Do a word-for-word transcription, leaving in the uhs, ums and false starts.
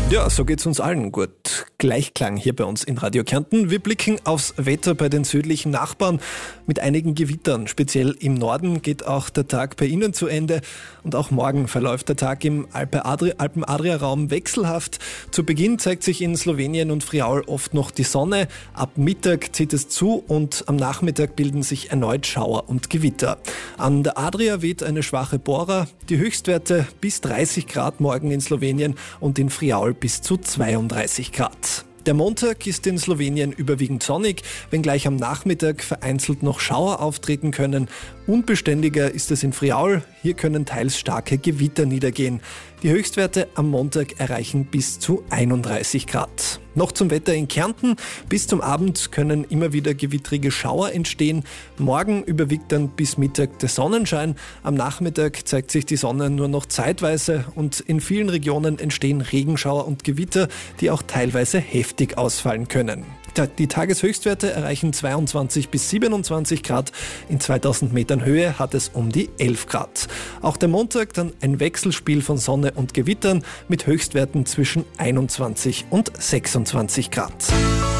Ja, so geht's uns allen gut. Gleichklang hier bei uns in Radio Kärnten. Wir blicken aufs Wetter bei den südlichen Nachbarn mit einigen Gewittern. Speziell im Norden geht auch der Tag bei Ihnen zu Ende. Und auch morgen verläuft der Tag im Alpen-Adria-Raum wechselhaft. Zu Beginn zeigt sich in Slowenien und Friaul oft noch die Sonne. Ab Mittag zieht es zu und am Nachmittag bilden sich erneut Schauer und Gewitter. An der Adria weht eine schwache Bora. Die Höchstwerte bis dreißig Grad morgen in Slowenien und in Friaul bis zu zweiunddreißig Grad. Der Montag ist in Slowenien überwiegend sonnig, wenngleich am Nachmittag vereinzelt noch Schauer auftreten können. Unbeständiger ist es in Friaul, hier können teils starke Gewitter niedergehen. Die Höchstwerte am Montag erreichen bis zu einunddreißig Grad. Noch zum Wetter in Kärnten. Bis zum Abend können immer wieder gewittrige Schauer entstehen. Morgen überwiegt dann bis Mittag der Sonnenschein. Am Nachmittag zeigt sich die Sonne nur noch zeitweise und in vielen Regionen entstehen Regenschauer und Gewitter, die auch teilweise heftig ausfallen können. Die Tageshöchstwerte erreichen zweiundzwanzig bis siebenundzwanzig Grad. In zweitausend Metern Höhe hat es um die elf Grad. Auch der Montag dann ein Wechselspiel von Sonne und Gewittern mit Höchstwerten zwischen einundzwanzig und sechsundzwanzig Grad.